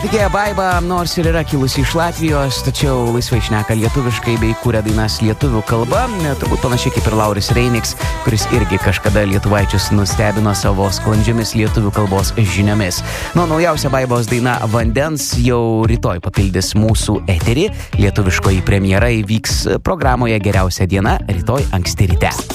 atlikėja Baiba, nors ir yra kilusi iš Latvijos, tačiau laisvai šneka lietuviškai bei kūrė dainas lietuvių kalba, turbūt panašiai kaip ir Lauris Reiniks, kuris irgi kažkada lietuvaičius nustebino savo sklandžiomis lietuvių kalbos žiniomis. Naujausia Baibos daina Vandens jau rytoj papildys mūsų eterį. Lietuviškoji premjera įvyks programoje Geriausia diena rytoj anksti ryte.